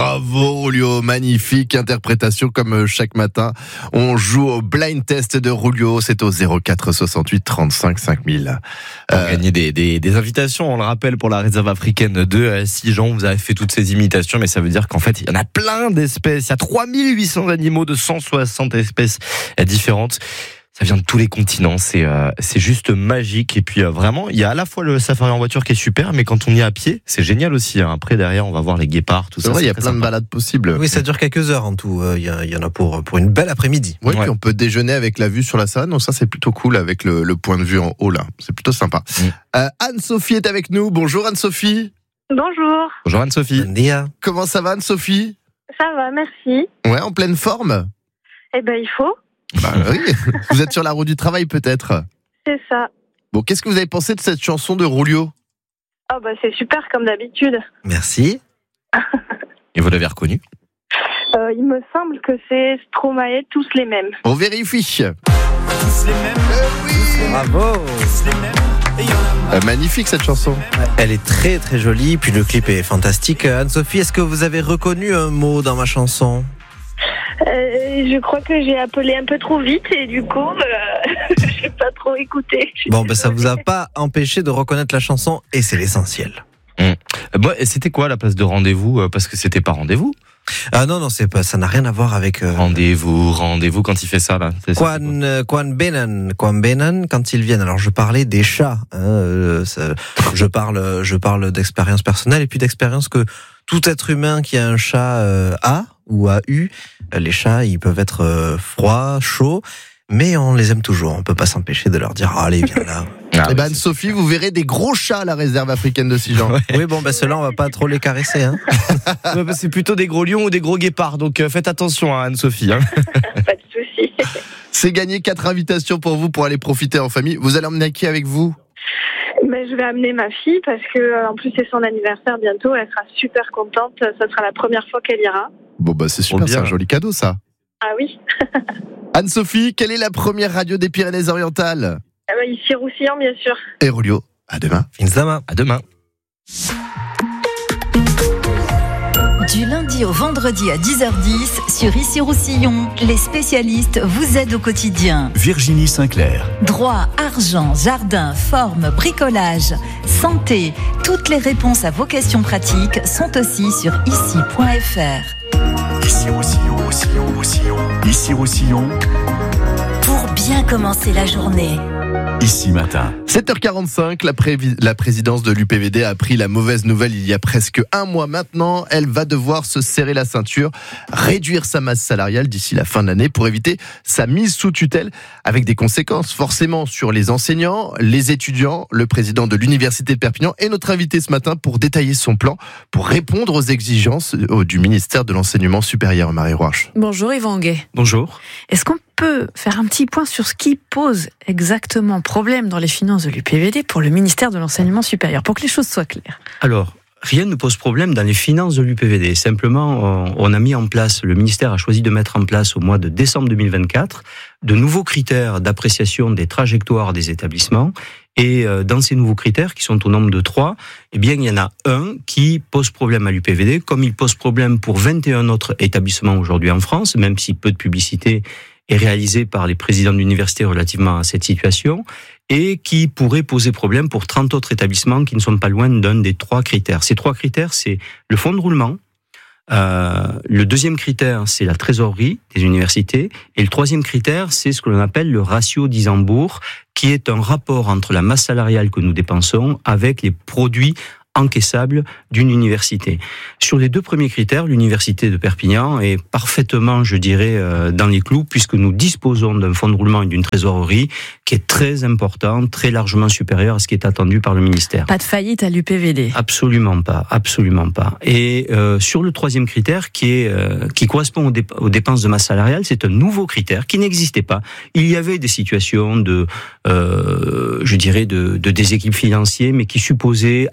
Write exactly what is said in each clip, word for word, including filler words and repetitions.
Bravo Rulio, magnifique interprétation comme chaque matin. On joue au blind test de Rulio, c'est au zéro quatre soixante-huit trente-cinq cinq mille. Pour euh... gagner des, des, des invitations, on le rappelle, pour la réserve africaine de Sijan. Vous avez fait toutes ces imitations, mais ça veut dire qu'en fait, il y en a plein d'espèces. Il y a trois mille huit cents animaux de cent soixante espèces différentes. Ça vient de tous les continents, c'est euh, c'est juste magique. Et puis euh, vraiment, il y a à la fois le safari en voiture qui est super, mais quand on y est à pied, c'est génial aussi. Hein. Après, derrière, on va voir les guépards, tout c'est ça. Vrai, il y a plein sympa. de balades possibles. Oui, ça dure quelques heures en tout. Il y, y en a pour pour une belle après-midi. Oui, ouais. Puis on peut déjeuner avec la vue sur la savane. Donc ça, c'est plutôt cool avec le, le point de vue en haut là. C'est plutôt sympa. Mm. Euh, Anne-Sophie est avec nous. Bonjour Anne-Sophie. Bonjour. Bonjour Anne-Sophie. Bon dia. Comment ça va Anne-Sophie? Ça va, merci. Ouais, en pleine forme. Eh ben, il faut. Bah oui. Vous êtes sur la route du travail peut-être. C'est ça. Bon, qu'est-ce que vous avez pensé de cette chanson de Rulio? Oh bah c'est super comme d'habitude. Merci. Et vous l'avez reconnu? euh, Il me semble que c'est Stromae, tous les mêmes. On vérifie. Tous les mêmes. Euh, oui. Bravo. Tous les mêmes. Euh, magnifique cette chanson. Elle est très très jolie, puis le clip est fantastique. Anne-Sophie, est-ce que vous avez reconnu un mot dans ma chanson? Euh, je crois que j'ai appelé un peu trop vite et du coup, euh, j'ai pas trop écouté. Bon, ben ça vous a pas empêché de reconnaître la chanson et c'est l'essentiel. Mmh. Bon, et c'était quoi la place de rendez-vous? Parce que c'était pas rendez-vous. Ah non, non, c'est pas, ça n'a rien à voir avec... Euh... Rendez-vous, rendez-vous quand il fait ça, là. C'est Quan, euh, quan benen, quan benen, quand ils viennent. Alors, je parlais des chats, hein, euh, ça, je parle, je parle d'expérience personnelle et puis d'expérience que tout être humain qui a un chat euh, a ou a eu. Les chats, ils peuvent être euh, froids, chauds, mais on les aime toujours. On peut pas s'empêcher de leur dire, oh, allez, viens là. Ah, Eh ben Anne-Sophie, vous verrez des gros chats à la réserve africaine de Sijan. Ouais. Oui, bon, ben ceux-là, on va pas trop les caresser. Hein. C'est plutôt des gros lions ou des gros guépards, donc euh, faites attention à Anne-Sophie. Hein. Pas de souci. C'est gagné quatre invitations pour vous pour aller profiter en famille. Vous allez emmener qui avec vous? Ben, je vais amener ma fille parce que euh, en plus c'est son anniversaire bientôt. Elle sera super contente. Ça sera la première fois qu'elle ira. Bon bah c'est super, bien. C'est un joli cadeau ça. Ah oui. Anne-Sophie, quelle est la première radio des Pyrénées-Orientales? Ah ben, ici Roussillon, bien sûr. Et Rulio, à demain. Finzama. À demain. Du lundi au vendredi à dix heures dix sur Ici Roussillon, les spécialistes vous aident au quotidien. Virginie Sinclair. Droit, argent, jardin, forme, bricolage, santé, toutes les réponses à vos questions pratiques sont aussi sur ici point f r. Ici Roussillon, Roussillon, Roussillon. Ici Roussillon. Pour bien commencer la journée. Ici matin. sept heures quarante-cinq, la, prévi- la présidence de l'U P V D a appris la mauvaise nouvelle il y a presque un mois maintenant. Elle va devoir se serrer la ceinture, réduire sa masse salariale d'ici la fin de l'année pour éviter sa mise sous tutelle, avec des conséquences forcément sur les enseignants, les étudiants. Le président de l'Université de Perpignan est notre invité ce matin pour détailler son plan, pour répondre aux exigences du ministère de l'Enseignement supérieur. Marie Roche. Bonjour Yvan Guet. Bonjour. Est-ce qu'on peut faire un petit point sur ce qui pose exactement problème dans les finances de l'U P V D pour le ministère de l'Enseignement supérieur, pour que les choses soient claires? Alors, rien ne pose problème dans les finances de l'U P V D. Simplement, on a mis en place, le ministère a choisi de mettre en place au mois de décembre deux mille vingt-quatre de nouveaux critères d'appréciation des trajectoires des établissements. Et dans ces nouveaux critères, qui sont au nombre de trois, eh bien, il y en a un qui pose problème à l'U P V D, comme il pose problème pour vingt et un autres établissements aujourd'hui en France, même si peu de publicité est réalisée par les présidents d'université relativement à cette situation, et qui pourrait poser problème pour trente autres établissements qui ne sont pas loin d'un des trois critères. Ces trois critères, c'est le fonds de roulement, euh, le deuxième critère, c'est la trésorerie des universités, et le troisième critère, c'est ce que l'on appelle le ratio d'Isenbourg, qui est un rapport entre la masse salariale que nous dépensons avec les produits encaissable d'une université. Sur les deux premiers critères, l'université de Perpignan est parfaitement, je dirais, dans les clous, puisque nous disposons d'un fonds de roulement et d'une trésorerie qui est très important, très largement supérieur à ce qui est attendu par le ministère. Pas de faillite à l'U P V D? Absolument pas, absolument pas. Et euh, sur le troisième critère, qui est euh, qui correspond aux, dép- aux dépenses de masse salariale, c'est un nouveau critère qui n'existait pas. Il y avait des situations de, euh, je dirais, de, de déséquilibre financier, mais qui supposaient, avant deux mille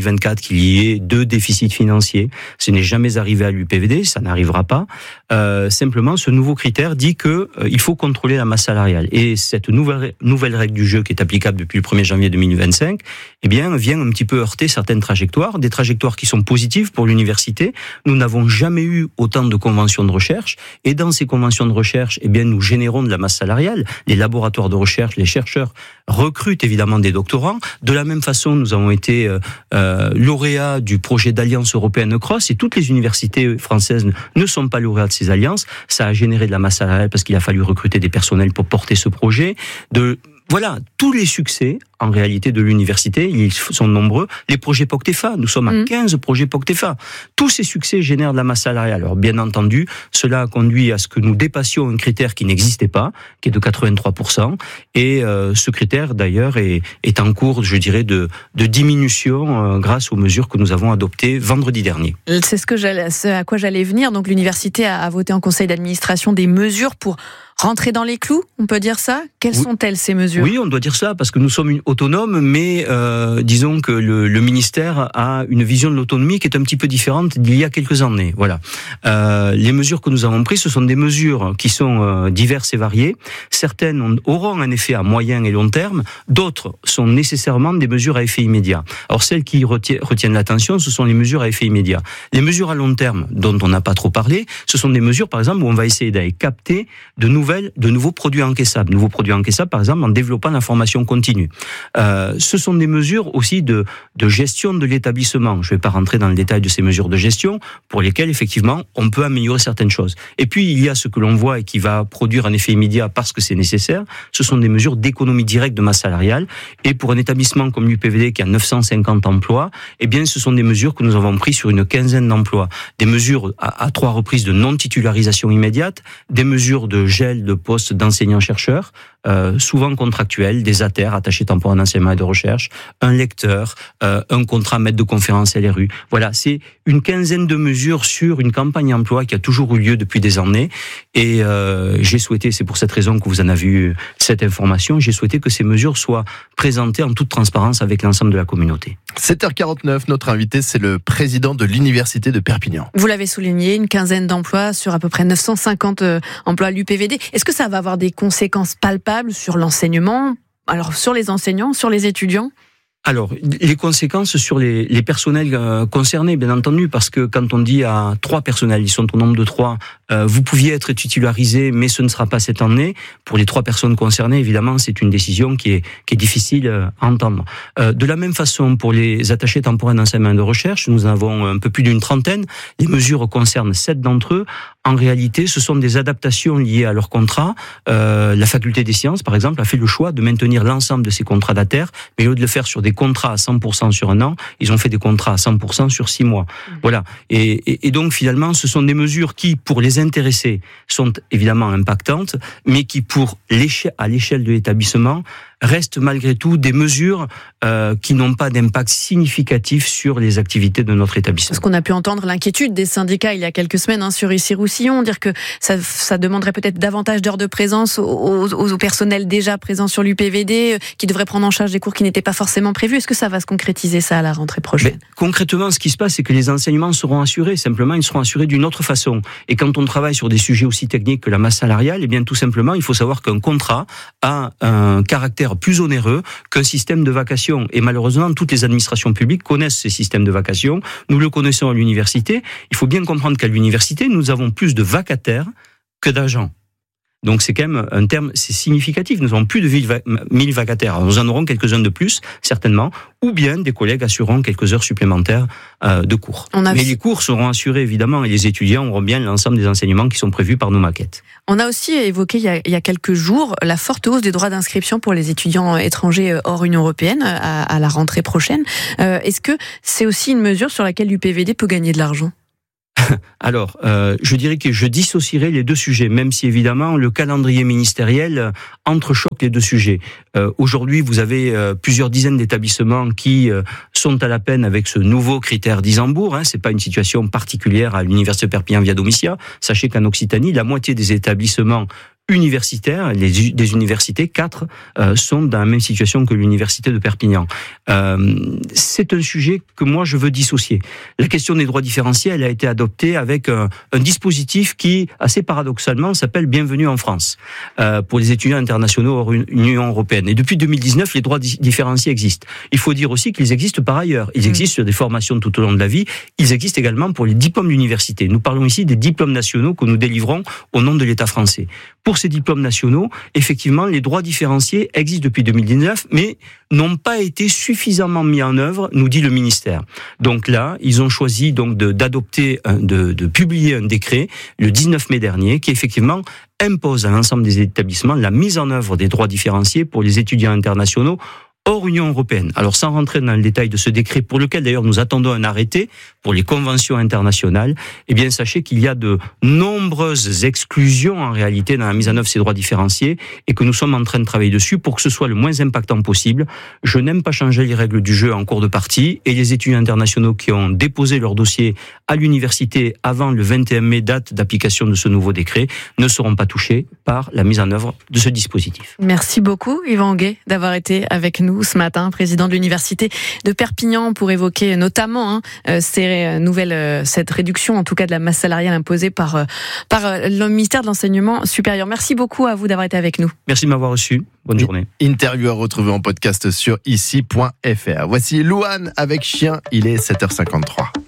mille vingt-quatre qu'il y ait deux déficits financiers. Ce n'est jamais arrivé à l'U P V D, ça n'arrivera pas. Euh, simplement, ce nouveau critère dit que euh, il faut contrôler la masse salariale. Et cette nouvelle nouvelle règle du jeu qui est applicable depuis le premier janvier deux mille vingt-cinq, eh bien, vient un petit peu heurter certaines trajectoires, des trajectoires qui sont positives pour l'université. Nous n'avons jamais eu autant de conventions de recherche, et dans ces conventions de recherche, eh bien, nous générons de la masse salariale. Les laboratoires de recherche, les chercheurs recrutent évidemment des doctorants. De la même façon, nous avons été euh, euh, lauréats du projet d'Alliance européenne Cross, et toutes les universités françaises ne sont pas lauréats de ces alliances. Ça a généré de la masse salariale parce qu'il a fallu recruter des personnels pour porter ce projet. De Voilà, tous les succès, en réalité, de l'université, ils sont nombreux. Les projets POCTEFA, nous sommes à mmh. quinze projets POCTEFA. Tous ces succès génèrent de la masse salariale. Alors, bien entendu, cela a conduit à ce que nous dépassions un critère qui n'existait pas, qui est de quatre-vingt-trois pour cent. Et euh, ce critère, d'ailleurs, est, est en cours, je dirais, de, de diminution euh, grâce aux mesures que nous avons adoptées vendredi dernier. C'est ce que j'allais, c'est à quoi j'allais venir. Donc, l'université a, a voté en conseil d'administration des mesures pour rentrer dans les clous, on peut dire ça ? Quelles oui. sont-elles, ces mesures ? Oui, on doit dire ça, parce que nous sommes une autonome, mais euh, disons que le, le ministère a une vision de l'autonomie qui est un petit peu différente d'il y a quelques années. Voilà. Euh, les mesures que nous avons prises, ce sont des mesures qui sont euh, diverses et variées. Certaines ont, auront un effet à moyen et long terme, d'autres sont nécessairement des mesures à effet immédiat. Alors celles qui retiennent, retiennent l'attention, ce sont les mesures à effet immédiat. Les mesures à long terme, dont on n'a pas trop parlé, ce sont des mesures, par exemple, où on va essayer d'aller capter de nouvelles de nouveaux produits encaissables. Nouveaux produits encaissables, par exemple, en développant la formation continue. Euh, ce sont des mesures aussi de, de gestion de l'établissement. Je ne vais pas rentrer dans le détail de ces mesures de gestion, pour lesquelles, effectivement, on peut améliorer certaines choses. Et puis, il y a ce que l'on voit et qui va produire un effet immédiat parce que c'est nécessaire. Ce sont des mesures d'économie directe de masse salariale. Et pour un établissement comme l'U P V D qui a neuf cent cinquante emplois, eh bien, ce sont des mesures que nous avons prises sur une quinzaine d'emplois. Des mesures à, à trois reprises de non-titularisation immédiate, des mesures de gel de postes d'enseignants-chercheurs, euh, souvent contractuels, des A T E R, attachés temporaires d'enseignement et de recherche, un lecteur, euh, un contrat maître de conférence L R U. Voilà, c'est une quinzaine de mesures sur une campagne emploi qui a toujours eu lieu depuis des années. Et euh, j'ai souhaité, c'est pour cette raison que vous en avez eu cette information, j'ai souhaité que ces mesures soient présentées en toute transparence avec l'ensemble de la communauté. sept heures quarante-neuf, notre invité, c'est le président de l'université de Perpignan. Vous l'avez souligné, une quinzaine d'emplois sur à peu près neuf cent cinquante emplois à l'U P V D. Est-ce que ça va avoir des conséquences palpables sur l'enseignement, alors sur les enseignants, sur les étudiants ? Alors, les conséquences sur les, les personnels euh, concernés, bien entendu, parce que quand on dit à trois personnels, ils sont au nombre de trois, euh, vous pouviez être titularisé, mais ce ne sera pas cette année. Pour les trois personnes concernées, évidemment, c'est une décision qui est, qui est difficile à entendre. Euh, de la même façon, pour les attachés temporaires d'enseignement et de recherche, nous en avons un peu plus d'une trentaine. Les mesures concernent sept d'entre eux. En réalité, ce sont des adaptations liées à leur contrat. Euh, la faculté des sciences, par exemple, a fait le choix de maintenir l'ensemble de ses contrats d'A T E R, mais au lieu de le faire sur des contrats à cent pour cent sur un an, ils ont fait des contrats à cent pour cent sur six mois. Mmh. Voilà. Et, et, et donc, finalement, ce sont des mesures qui, pour les intéressés, sont évidemment impactantes, mais qui, pour l'échelle, à l'échelle de l'établissement, restent malgré tout des mesures euh, qui n'ont pas d'impact significatif sur les activités de notre établissement. Parce qu'on a pu entendre l'inquiétude des syndicats il y a quelques semaines hein, sur Issy-Roussillon, dire que ça, ça demanderait peut-être davantage d'heures de présence aux, aux, aux personnels déjà présents sur l'U P V D, qui devraient prendre en charge des cours qui n'étaient pas forcément prévus. Est-ce que ça va se concrétiser ça à la rentrée prochaine ? Mais, concrètement, ce qui se passe, c'est que les enseignements seront assurés. Simplement, ils seront assurés d'une autre façon. Et quand on travaille sur des sujets aussi techniques que la masse salariale, eh bien, tout simplement, il faut savoir qu'un contrat a un caractère plus onéreux qu'un système de vacation. Et malheureusement, toutes les administrations publiques connaissent ces systèmes de vacation. Nous le connaissons à l'université. Il faut bien comprendre qu'à l'université, nous avons plus de vacataires que d'agents. Donc c'est quand même un terme, c'est significatif. Nous avons plus de mille vacataires. Alors, nous en aurons quelques-uns de plus, certainement, ou bien des collègues assureront quelques heures supplémentaires euh, de cours. Mais vu... les cours seront assurés, évidemment, et les étudiants auront bien l'ensemble des enseignements qui sont prévus par nos maquettes. On a aussi évoqué il y a, il y a quelques jours la forte hausse des droits d'inscription pour les étudiants étrangers hors Union européenne à, à la rentrée prochaine. Euh, est-ce que c'est aussi une mesure sur laquelle l'U P V D peut gagner de l'argent ? Alors, euh, je dirais que je dissocierai les deux sujets, même si évidemment le calendrier ministériel entrechoque les deux sujets. Euh, aujourd'hui, vous avez euh, plusieurs dizaines d'établissements qui euh, sont à la peine avec ce nouveau critère d'Isambourg. Hein, c'est pas une situation particulière à l'université Perpignan via Domitia. Sachez qu'en Occitanie, la moitié des établissements universitaires, les, des universités, quatre euh, sont dans la même situation que l'université de Perpignan. Euh, c'est un sujet que moi je veux dissocier. La question des droits différenciés, elle a été adoptée avec un, un dispositif qui, assez paradoxalement, s'appelle Bienvenue en France, euh, pour les étudiants internationaux hors Union européenne. Et depuis deux mille dix-neuf, les droits di- différenciés existent. Il faut dire aussi qu'ils existent par ailleurs. Ils existent sur des formations tout au long de la vie. Ils existent également pour les diplômes d'université. Nous parlons ici des diplômes nationaux que nous délivrons au nom de l'État français. Pour ces diplômes nationaux, effectivement, les droits différenciés existent depuis deux mille dix-neuf, mais n'ont pas été suffisamment mis en œuvre, nous dit le ministère. Donc là, ils ont choisi donc de, d'adopter, de, de publier un décret le dix-neuf mai dernier, qui effectivement impose à l'ensemble des établissements la mise en œuvre des droits différenciés pour les étudiants internationaux hors Union européenne. Alors, sans rentrer dans le détail de ce décret, pour lequel d'ailleurs nous attendons un arrêté pour les conventions internationales, eh bien, sachez qu'il y a de nombreuses exclusions en réalité dans la mise en œuvre de ces droits différenciés et que nous sommes en train de travailler dessus pour que ce soit le moins impactant possible. Je n'aime pas changer les règles du jeu en cours de partie et les étudiants internationaux qui ont déposé leur dossier à l'université avant le vingt et un mai, date d'application de ce nouveau décret, ne seront pas touchés par la mise en œuvre de ce dispositif. Merci beaucoup, Yvan Anguet, d'avoir été avec nous ce matin, président de l'université de Perpignan, pour évoquer notamment hein, ces nouvelles, cette réduction, en tout cas de la masse salariale imposée par, par le ministère de l'Enseignement supérieur. Merci beaucoup à vous d'avoir été avec nous. Merci de m'avoir reçu. Bonne journée. Interview à retrouver en podcast sur ici point f r. Voici Louane avec Chien, il est sept heures cinquante-trois.